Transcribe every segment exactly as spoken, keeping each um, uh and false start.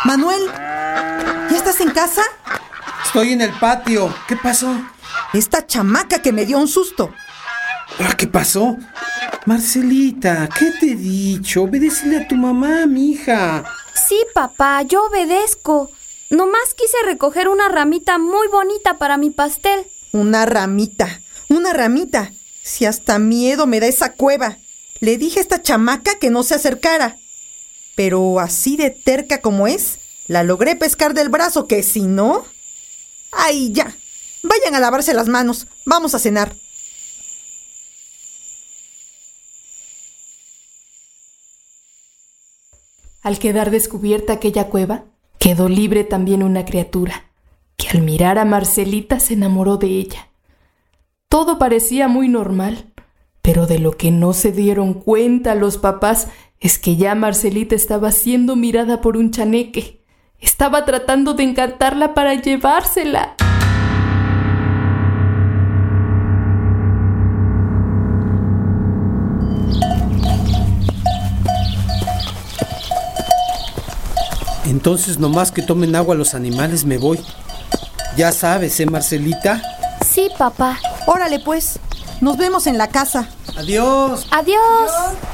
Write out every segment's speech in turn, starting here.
Manuel, ¿ya estás en casa? Estoy en el patio. ¿Qué pasó? Esta chamaca que me dio un susto. ¿Ahora qué pasó? Marcelita, ¿qué te he dicho? Obedécele a tu mamá, mija. Sí, papá, yo obedezco. Nomás quise recoger una ramita muy bonita para mi pastel. Una ramita, una ramita. Si hasta miedo me da esa cueva. Le dije a esta chamaca que no se acercara. Pero así de terca como es, la logré pescar del brazo, que si no... ¡Ay, ya! Vayan a lavarse las manos. Vamos a cenar. Al quedar descubierta aquella cueva, quedó libre también una criatura, que al mirar a Marcelita se enamoró de ella. Todo parecía muy normal, pero de lo que no se dieron cuenta los papás es que ya Marcelita estaba siendo mirada por un chaneque. Estaba tratando de encantarla para llevársela. Entonces nomás que tomen agua los animales me voy. Ya sabes, ¿eh, Marcelita? Sí, papá. Órale, pues. Nos vemos en la casa. Adiós. Adiós.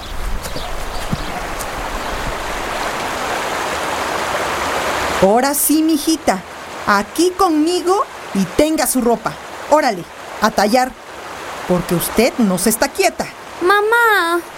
Ahora sí, mijita. Aquí conmigo y tenga su ropa. Órale, a tallar. Porque usted no se está quieta. Mamá.